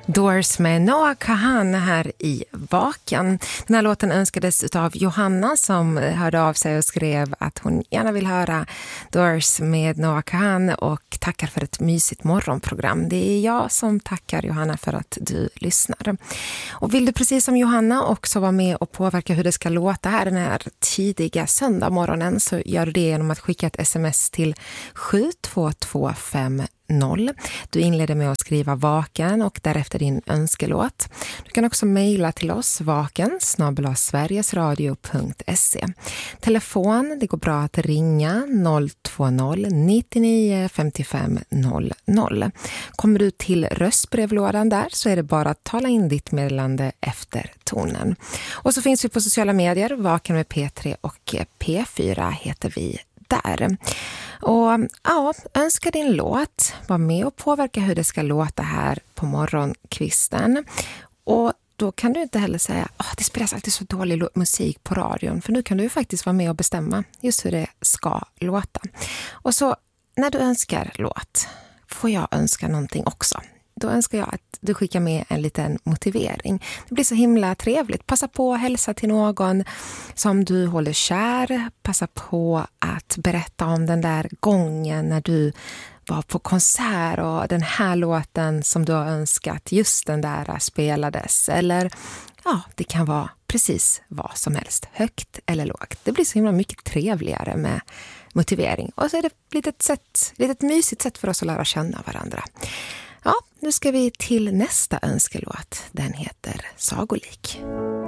Doors med Noah Kahan här i Vaken. Den här låten önskades av Johanna som hörde av sig och skrev att hon gärna vill höra Doors med Noah Kahan och tackar för ett mysigt morgonprogram. Det är jag som tackar Johanna för att du lyssnar. Och vill du precis som Johanna också vara med och påverka hur det ska låta här den här tidiga söndagmorgonen, så gör du det genom att skicka ett sms till 72250. Du inleder med att skriva Vaken och därefter din önskelåt. Du kan också mejla till oss vaken@sverigesradio.se. Telefon, det går bra att ringa 020 99 55 00. Kommer du till röstbrevlådan där så är det bara att tala in ditt meddelande efter tonen. Och så finns vi på sociala medier, Vaken med P3 och P4 heter vi där. Och ja, önska din låt. Var med och påverka hur det ska låta här på morgonkvisten. Och då kan du inte heller säga det spelas alltid så dålig musik på radion. För nu kan du faktiskt vara med och bestämma just hur det ska låta. Och så när du önskar låt får jag önska någonting också. Då önskar jag att du skickar med en liten motivering. Det blir så himla trevligt. Passa på att hälsa till någon som du håller kär. Passa på att berätta om den där gången när du var på konsert och den här låten som du har önskat, just den där spelades. Eller det kan vara precis vad som helst, högt eller lågt. Det blir så himla mycket trevligare med motivering. Och så är det ett mysigt sätt för oss att lära känna varandra. Ja, nu ska vi till nästa önskelåt. Den heter Sagolik.